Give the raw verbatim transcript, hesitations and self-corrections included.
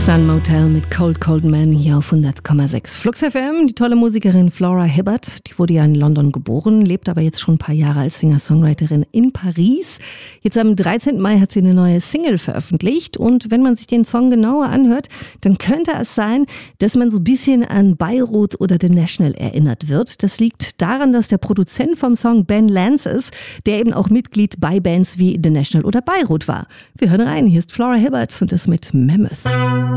Sun Motel mit Cold Cold Man hier auf hundert Komma sechs. Flux F M, die tolle Musikerin Flora Hibbert, die wurde ja in London geboren, lebt aber jetzt schon ein paar Jahre als Singer-Songwriterin in Paris. Jetzt am dreizehnten Mai hat sie eine neue Single veröffentlicht und wenn man sich den Song genauer anhört, dann könnte es sein, dass man so ein bisschen an Beirut oder The National erinnert wird. Das liegt daran, dass der Produzent vom Song Ben Lance ist, der eben auch Mitglied bei Bands wie The National oder Beirut war. Wir hören rein, hier ist Flora Hibbert und das mit Mammoth.